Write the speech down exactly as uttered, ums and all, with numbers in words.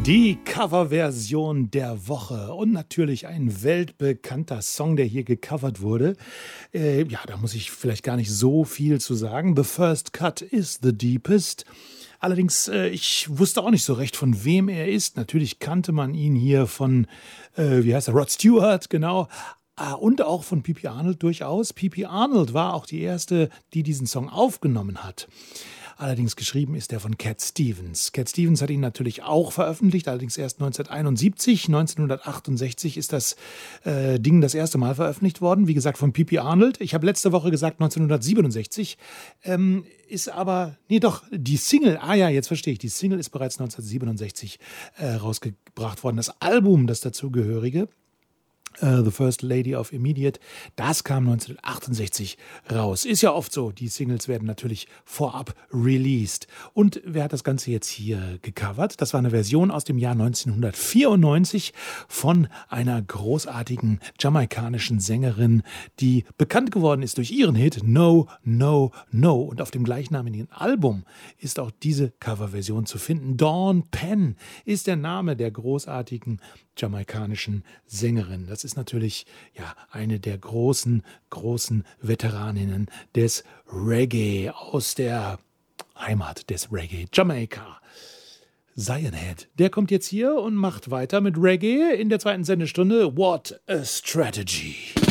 Die Coverversion der Woche und natürlich ein weltbekannter Song, der hier gecovert wurde. Äh, ja, da muss ich vielleicht gar nicht so viel zu sagen. The First Cut is the Deepest. Allerdings, äh, ich wusste auch nicht so recht, von wem er ist. Natürlich kannte man ihn hier von, äh, wie heißt er, Rod Stewart, genau. Ah, und auch von P P Arnold durchaus. P P Arnold war auch die erste, die diesen Song aufgenommen hat. Allerdings geschrieben ist er von Cat Stevens. Cat Stevens hat ihn natürlich auch veröffentlicht, allerdings erst neunzehnhunderteinundsiebzig. neunzehnhundertachtundsiebzig ist das äh, Ding das erste Mal veröffentlicht worden. Wie gesagt, von P P Arnold. Ich habe letzte Woche gesagt neunzehnhundertsiebenundsechzig. Ähm, ist aber, nee doch, die Single, ah ja, jetzt verstehe ich, die Single ist bereits neunzehnhundertsiebenundsechzig äh, rausgebracht worden. Das Album, das dazugehörige, Uh, The First Lady of Immediate, das kam neunzehnhundertachtundsechzig raus. Ist ja oft so, die Singles werden natürlich vorab released. Und wer hat das Ganze jetzt hier gecovert? Das war eine Version aus dem Jahr neunzehnhundertvierundneunzig von einer großartigen jamaikanischen Sängerin, die bekannt geworden ist durch ihren Hit No, No, No. Und auf dem gleichnamigen Album ist auch diese Coverversion zu finden. Dawn Penn ist der Name der großartigen jamaikanischen Sängerin. Das ist natürlich ja eine der großen, großen Veteraninnen des Reggae aus der Heimat des Reggae, Jamaika. Zion Head, der kommt jetzt hier und macht weiter mit Reggae in der zweiten Sendestunde. What a Strategy.